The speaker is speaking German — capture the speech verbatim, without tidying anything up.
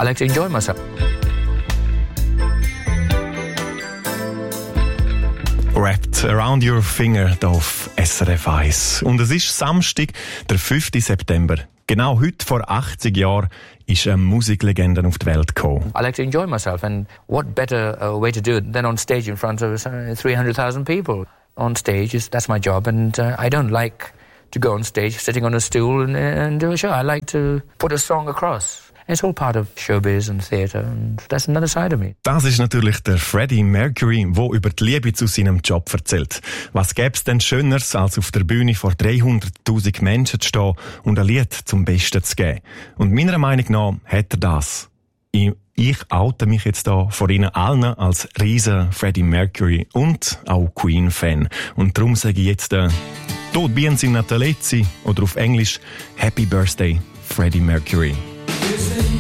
I like to enjoy myself. Wrapped Around Your Finger hier auf S R F eins. Und es ist Samstag, der fünften September. Genau heute vor achtzig Jahren ist eine Musiklegende auf die Welt gekommen. I like to enjoy myself, and what better uh, way to do it than on stage in front of uh, three hundred thousand people. On stage, is that's my job, and uh, I don't like to go on stage sitting on a stool and, and do a show. I like to put a song across. It's all part of showbiz and theatre, and that's another side of me. Das ist natürlich der Freddie Mercury, der über die Liebe zu seinem Job erzählt. Was gäbe es denn Schöneres, als auf der Bühne vor dreihunderttausend Menschen zu stehen und ein Lied zum Besten zu geben? Und meiner Meinung nach hat er das. Ich, ich oute mich jetzt da vor Ihnen allen als riesen Freddie Mercury und auch Queen-Fan. Und darum sage ich jetzt äh, «Tot bien sin natalezzi» oder auf Englisch «Happy Birthday, Freddie Mercury».